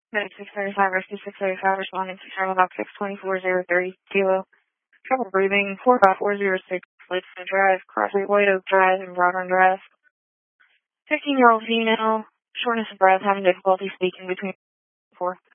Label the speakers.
Speaker 1: Medic 635, Rescue 635, responding to Charlie Hawk 624-030, Kilo. Trouble breathing, 45406, Lakeside Drive, Crossway, White Oak Drive, and Broadrun Drive. 15-year-old female, shortness of breath, having difficulty speaking between 4.